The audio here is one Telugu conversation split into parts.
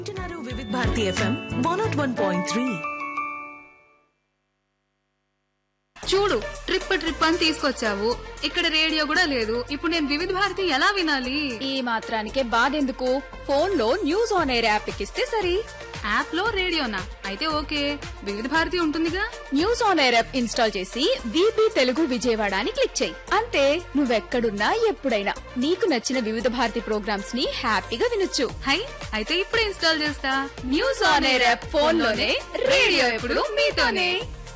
వింటున్నారు వివిధ భారతి ఎఫ్ఎం 101.3. చూడు ట్రిప్ అని తీసుకొచ్చావు. ఇక్కడ రేడియో కూడా లేదు. ఇప్పుడు నేను వివిధ భారతి ఎలా వినాలి? ఈ మాత్రానికే బాధెందుకు? ఫోన్ లో న్యూస్ ఆన్ ఎయిర్ యాప్ ఎక్కిస్తే సరి. యాప్ లో రేడియోనా? అయితే ఓకే, వివిధ భారతి ఉంటుందిగా. News on air app install చేసి వీపీ తెలుగు విజయవాడ అని క్లిక్ చేయి. అంతే, నువ్వెక్కడున్నా ఎప్పుడైనా నీకు నచ్చిన వివిధ భారతి ప్రోగ్రామ్స్ ని హ్యాపీగా వినొచ్చు. హై, అయితే ఇప్పుడే ఇన్స్టాల్ చేస్తా. News on air app phone లోనే, రేడియో ఎప్పుడు మీతోనే.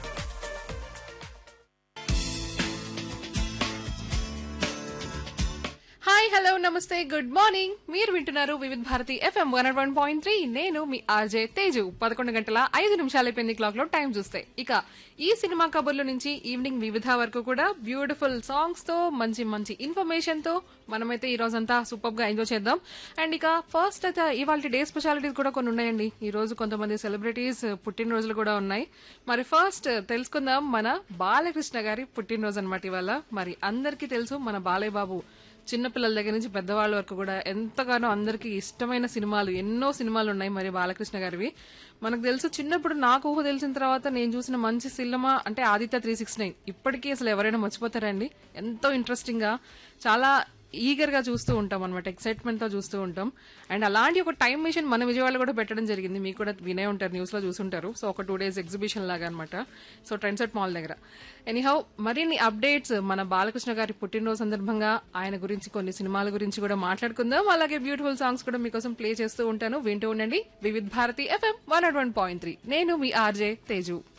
హాయ్, హలో, నమస్తే, గుడ్ మార్నింగ్. మీరు వింటున్నారు వివిధ భారతి ఎఫ్ఎం 101.3. నేను మీ ఆర్జే తేజు. 11:05 అయిపోయింది క్లాక్ లో టైం చూస్తే. ఇక ఈ సినిమా కబుర్ల నుంచి ఈవినింగ్ వివిధ వరకు కూడా బ్యూటిఫుల్ సాంగ్స్ తో, మంచి మంచి ఇన్ఫర్మేషన్ తో మనమైతే ఈ రోజంతా సూపర్ గా ఎంజాయ్ చేద్దాం. అండ్ ఇక ఫస్ట్ అయితే ఇవాళ డే స్పెషాలిటీస్ కూడా కొన్ని ఉన్నాయండి. ఈ రోజు కొంతమంది సెలబ్రిటీస్ పుట్టినరోజులు కూడా ఉన్నాయి. మరి ఫస్ట్ తెలుసుకుందాం, మన బాలకృష్ణ గారి పుట్టినరోజు అన్నమాట ఇవాళ. మరి అందరికీ తెలుసు, మన బాలయ్య బాబు చిన్నపిల్లల దగ్గర నుంచి పెద్దవాళ్ళ వరకు కూడా ఎంతగానో అందరికి ఇష్టమైన సినిమాలు, ఎన్నో సినిమాలు ఉన్నాయి మరి బాలకృష్ణ గారివి. మనకు తెలుసు, చిన్నప్పుడు నాకు ఊహ తెలిసిన తర్వాత నేను చూసిన మంచి సినిమా అంటే ఆదిత్య 369. ఇప్పటికీ అసలు ఎవరైనా మర్చిపోతారండి? ఎంతో ఇంట్రెస్టింగ్ గా, చాలా ఈగర్ గా చూస్తూ ఉంటాం అనమాట, ఎక్సైట్మెంట్ తో చూస్తూ ఉంటాం. అండ్ అలాంటి ఒక టైం మిషన్ మన విజయవాడలో కూడా పెట్టడం జరిగింది. మీకు కూడా వినే ఉంటారు, న్యూస్ లో చూసుంటారు. సో ఒక 2 days ఎగ్జిబిషన్ లాగా అనమాట. సో ట్రెండ్ సెట్ మాల్ దగ్గర. ఎనీహౌ, మరిన్ని అప్డేట్స్ మన బాలకృష్ణ గారి పుట్టినరోజు సందర్భంగా ఆయన గురించి, కొన్ని సినిమాల గురించి కూడా మాట్లాడుకుందాం. అలాగే బ్యూటిఫుల్ సాంగ్స్ కూడా మీకోసం ప్లే చేస్తూ ఉంటాను. వింటూ ఉండండి వివిధ భారతి ఎఫ్ఎం 101.3. నేను మీ ఆర్జే తేజు.